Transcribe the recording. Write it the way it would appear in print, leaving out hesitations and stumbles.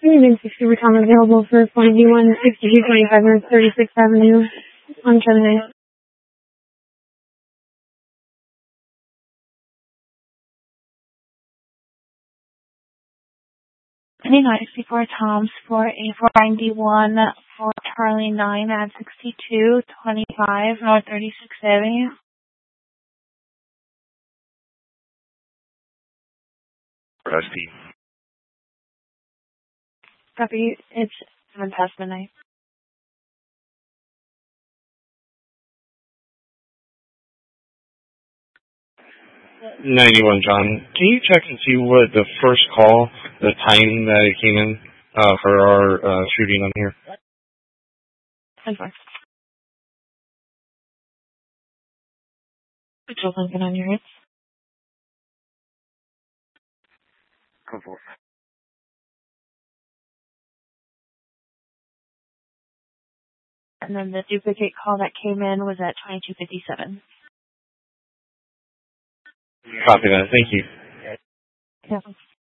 Evening 60 Tom available for 41 6225 North 36th Avenue on Kevin. Penny 964 Tom's for A491 for Charlie 9 at 6225 North 36th Avenue. Rusty. Copy, it's 7 past midnight. 91 John. Can you check and see what the first call, the timing that it came in for our shooting on here? Put your Lincoln on your hips. Come forth. And then the duplicate call that came in was at 2257. Copy that. Thank you. Yeah.